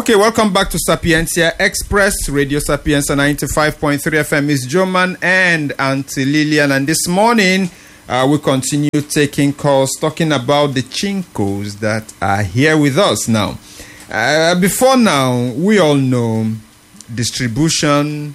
Okay, welcome back to Sapientia Express, Radio Sapienza 95.3 FM. Is Joman and Auntie Lillian. And this morning, we continue taking calls, talking about the chinkos that are here with us now. Before now, we all know distribution,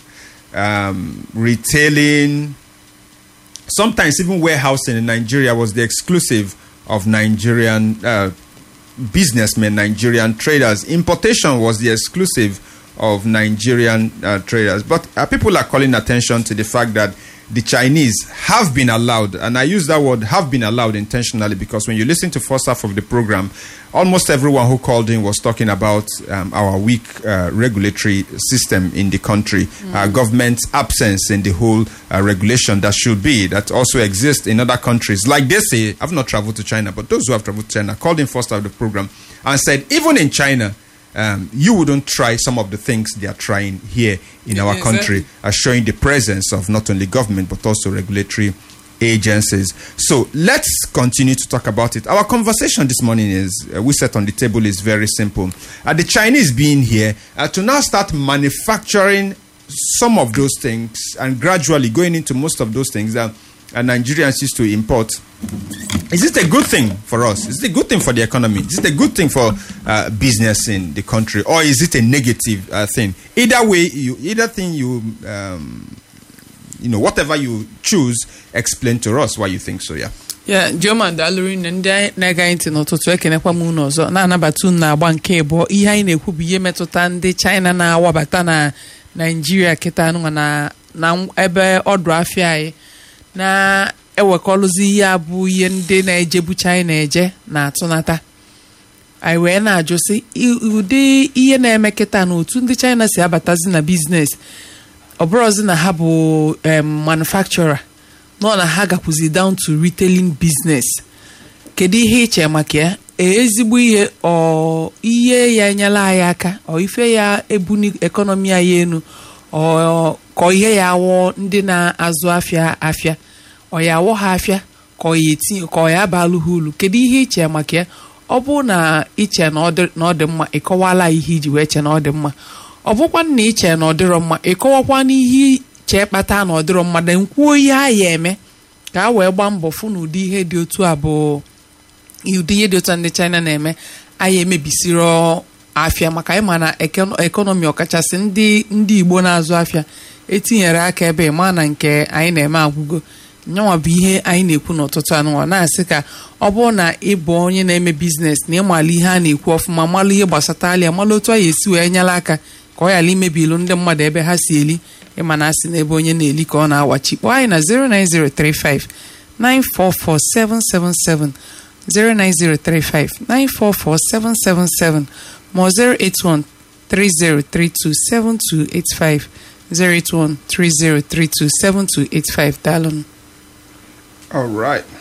retailing, sometimes even warehousing in Nigeria was the exclusive of Nigerian businessmen, Nigerian traders. Importation was the exclusive of Nigerian traders. But people are calling attention to the fact that the Chinese have been allowed, and I use that word have been allowed intentionally because when you listen to first half of the program, almost everyone who called in was talking about our weak regulatory system in the country, government's absence in the whole regulation that should be, that also exists in other countries. Like they say, I've not traveled to China, but those who have traveled to China called in first half of the program and said, even in China, you wouldn't try some of the things they are trying here in our country, showing the presence of not only government but also regulatory agencies. So let's continue to talk about it. Our conversation this morning is, we set on the table, is very simple. The Chinese being here to now start manufacturing some of those things and gradually going into most of those things that Nigerians used to import. Is it a good thing for us? Is it a good thing for the economy? Is it a good thing for business in the country? Or is it a negative thing? Either way, whatever you choose, explain to us why you think so, yeah. Yeah, German Dalorin and Nagainti no to Ekenekwamuno, so Nanabatuna, one cable, Ihaine who be Metotan, the China na Wabatana, Nigeria, Ketanu, na ebe Odrafia, na ewekọlụzi ya bụ ihe ndị na-ejebu China eje na atụnata. Anyị wee na-ajụsị ụdị ihe na-eme kịta na otu ndị China si abatazi na biznes ọ bụrụzi na ha bụ manufacturer nọ na ha gakwuzi down to retailing business. Kedu ihe iche maka ya? Ezigbo ihe ya enyela anyị aka ọ ife ya ebuni ekonomi anyị enu ọ ka ihe ya awọ ndị na-azụ afịa ọ ya awọ ha afịa ka ọ ya etinye ka ọ ya abalụ ha ulu. Kedu ihe iche maka ya? Ọ bụ na iche na ọ dị mma ịkọwala ihe iji wee che na ọ dị mma. Ọ bụkwa na iche na ọ dịrọ mma ịkọwakwa n'ihe iche kpata na ọ dịrọ mma na nkwuo ihe a ya eme ka a wee gbaa mbọ fụ na ụdị ihe dị otu a bụ ụdị ihe dị otu ndị China na-eme anyị emebisiro afịa maka anyị ma na ekọnọmi ọkachasị ndị Igbo na-azụ afịa etinyere aka ebe ma na nke anyị na-eme agwụgo. Nyanwa bụ ihe anyị na-ekwu n'ụtụtụ anụnwa na-asị ka ọ bụrụ na ị bụ onye na-eme biznes na ịmala ihe a na-ekwu ọfụma malụ ihe gbasata alịa malụ otu a ya esi wee nyela aka ka ọ yala imebi ilu ndị mmadụ ebe ha si eli ịma na asị n'ebe onye na-eli ka ọ na-awachi. Kpọọ anyị na 09035 944 777 09035 944 777 ma 081 3032 7285 081 3032 7285. Daalụ. All right.